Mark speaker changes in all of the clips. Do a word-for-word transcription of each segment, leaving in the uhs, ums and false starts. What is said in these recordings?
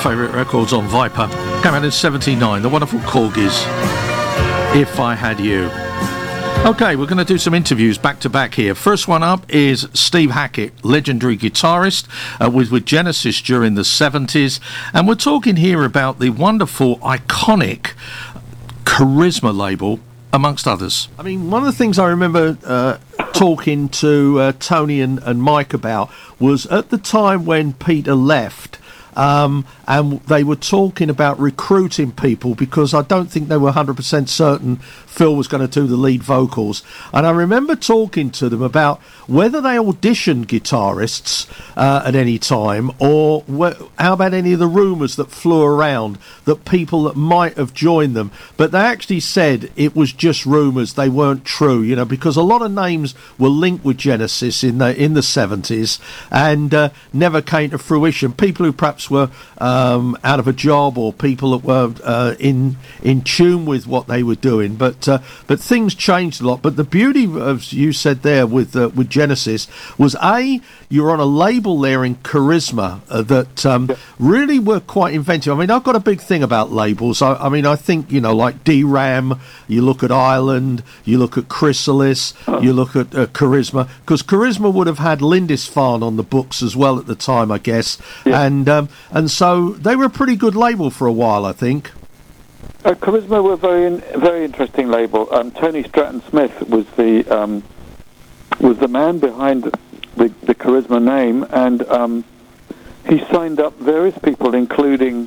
Speaker 1: favourite records on Viper. Came out in seventy-nine, the wonderful Corgis, If I Had You. Okay, we're going to do some interviews back to back here. First one up is Steve Hackett, legendary guitarist, uh, with, with Genesis during the seventies. And we're talking here about the wonderful, iconic Charisma label, amongst others.
Speaker 2: I mean, one of the things I remember uh, talking to uh, Tony and, and Mike about was at the time when Peter left, Um, and they were talking about recruiting people because I don't think they were one hundred percent certain Phil was going to do the lead vocals. And I remember talking to them about whether they auditioned guitarists uh, at any time, or wh- how about any of the rumours that flew around that people that might have joined them. But they actually said it was just rumours, they weren't true, you know, because a lot of names were linked with Genesis in the in the seventies and uh, never came to fruition. People who perhaps were um, out of a job, or people that were uh, in in tune with what they were doing, but uh, but things changed a lot. But the beauty, as you said there, with uh, with Genesis was a you're on a label there in Charisma uh, that um, yeah. really were quite inventive. I mean, I've got a big thing about labels. I, I mean, I think, you know, like D RAM, you look at Ireland, you look at Chrysalis, oh. you look at uh, Charisma, because Charisma would have had Lindisfarne on the books as well at the time, I guess, yeah. and um, and so they were a pretty good label for a while, I think.
Speaker 3: Uh, Charisma were a very, in, very interesting label. Um, Tony Stratton Smith was the um, was the man behind the, the Charisma name, and um, he signed up various people, including,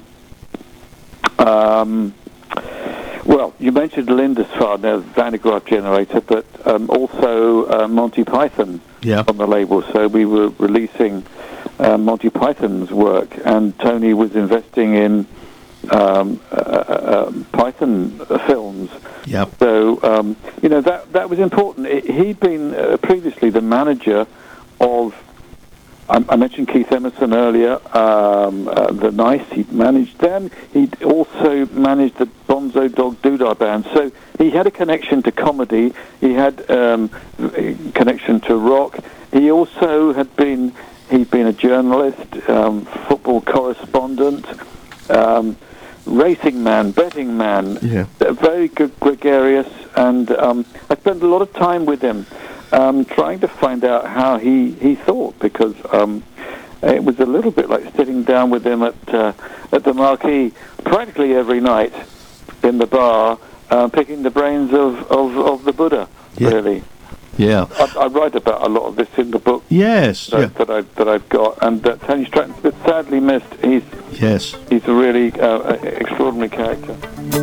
Speaker 3: um, well, you mentioned Lindisfarne, the Van de Graaff Generator, but um, also uh, Monty Python
Speaker 2: yeah.
Speaker 3: on the label. So we were releasing uh, Monty Python's work, and Tony was investing in Um, uh, uh, Python films.
Speaker 2: Yep.
Speaker 3: So, um, you know, that that was important. It, he'd been uh, previously the manager of, I, I mentioned Keith Emerson earlier, um, uh, the Nice, he managed them. He'd also managed the Bonzo Dog Doodah Band. So he had a connection to comedy. He had um, a connection to rock. He also had been, he'd been a journalist, um, football correspondent, um, racing man, betting man,
Speaker 2: yeah.
Speaker 3: very good, gregarious, and um, I spent a lot of time with him um, trying to find out how he, he thought, because um, it was a little bit like sitting down with him at uh, at the Marquee practically every night in the bar, uh, picking the brains of, of, of the Buddha,
Speaker 2: yeah.
Speaker 3: really.
Speaker 2: Yeah,
Speaker 3: I, I write about a lot of this in the book.
Speaker 2: Yes,
Speaker 3: that,
Speaker 2: yeah.
Speaker 3: that I that I've got, and uh, Tony Stratton Smith sadly missed. He's
Speaker 2: yes,
Speaker 3: he's a really uh, extraordinary character.